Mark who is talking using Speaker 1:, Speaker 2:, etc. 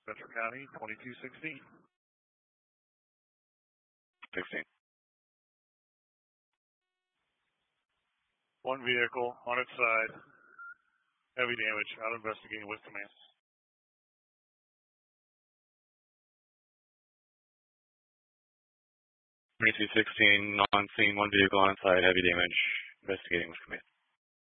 Speaker 1: Bedford County, 2216.
Speaker 2: 16.
Speaker 1: One vehicle on its side. Heavy damage. Out investigating with command.
Speaker 2: Twenty-two 16, on scene, one vehicle on site, heavy damage, investigating with command.